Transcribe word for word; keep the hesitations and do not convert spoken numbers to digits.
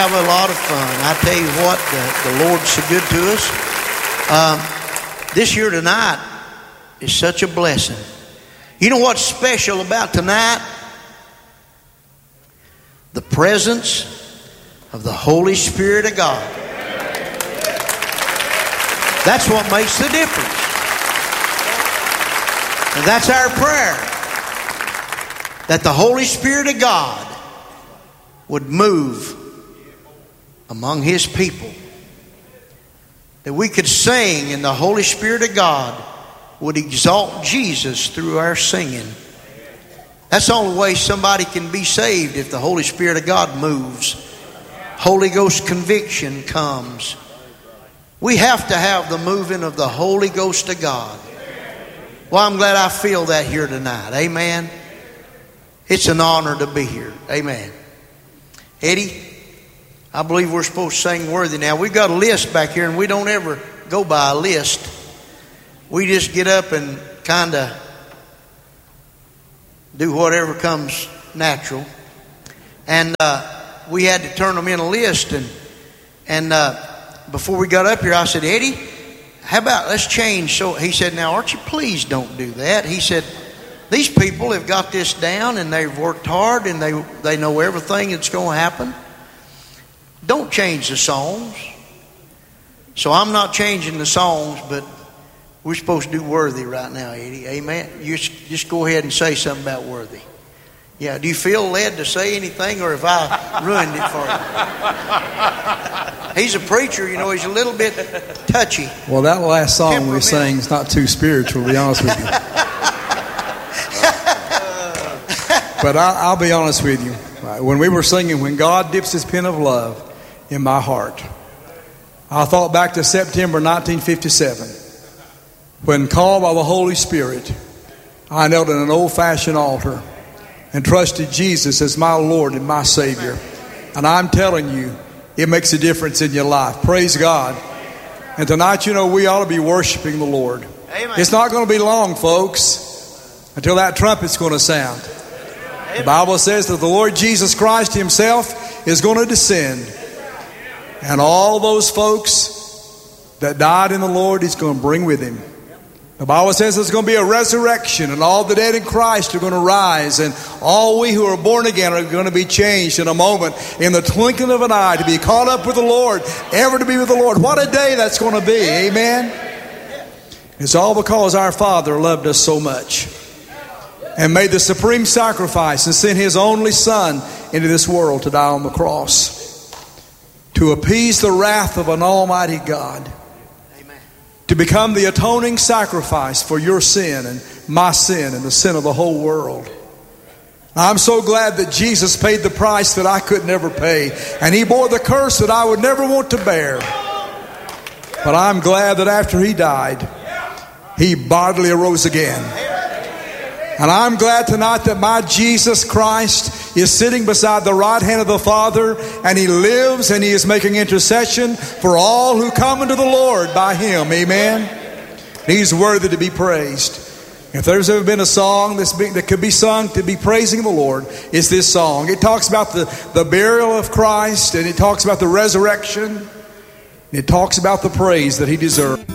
have a lot of fun. I tell you what, the, the Lord's so good to us. Um, this year tonight is such a blessing. You know what's special about tonight? The presence of the Holy Spirit of God. That's what makes the difference. And that's our prayer. That the Holy Spirit of God would move among His people. That we could sing and the Holy Spirit of God would exalt Jesus through our singing. That's the only way somebody can be saved, if the Holy Spirit of God moves. Holy Ghost conviction comes. We have to have the moving of the Holy Ghost of God. Well, I'm glad I feel that here tonight. Amen. It's an honor to be here. Amen. Eddie, I believe we're supposed to sing Worthy now. We've got a list back here, and we don't ever go by a list. We just get up and kind of do whatever comes natural. And uh, we had to turn them in a list. And, and uh, before we got up here, I said, Eddie, how about let's change? So he said, now, Archie, please don't do that. He said, these people have got this down and they've worked hard and they, they know everything that's going to happen. Don't change the songs. So I'm not changing the songs, but we're supposed to do Worthy right now, Eddie. Amen. You just go ahead and say something about Worthy. Yeah. Do you feel led to say anything, or have I ruined it for you? He's a preacher, you know. He's a little bit touchy. Well, that last song we sang is not too spiritual, to be honest with you. But I, I'll be honest with you. When we were singing, when God dips His pen of love in my heart, I thought back to September nineteen fifty-seven, when called by the Holy Spirit, I knelt at an old-fashioned altar and trusted Jesus as my Lord and my Savior. And I'm telling you, it makes a difference in your life. Praise God. And tonight, you know, we ought to be worshiping the Lord. Amen. It's not going to be long, folks, until that trumpet's going to sound. Amen. The Bible says that the Lord Jesus Christ Himself is going to descend. And all those folks that died in the Lord, He's going to bring with Him. The Bible says there's going to be a resurrection, and all the dead in Christ are going to rise, and all we who are born again are going to be changed in a moment, in the twinkling of an eye, to be caught up with the Lord, ever to be with the Lord. What a day that's going to be. Amen. It's all because our Father loved us so much and made the supreme sacrifice and sent His only Son into this world to die on the cross to appease the wrath of an almighty God, to become the atoning sacrifice for your sin and my sin and the sin of the whole world. I'm so glad that Jesus paid the price that I could never pay, and He bore the curse that I would never want to bear. But I'm glad that after He died, He bodily arose again. And I'm glad tonight that my Jesus Christ is sitting beside the right hand of the Father, and He lives and He is making intercession for all who come unto the Lord by Him. Amen. He's worthy to be praised. If there's ever been a song that's been, that could be sung to be praising the Lord, it's this song. It talks about the, the burial of Christ, and it talks about the resurrection. It talks about the praise that He deserves.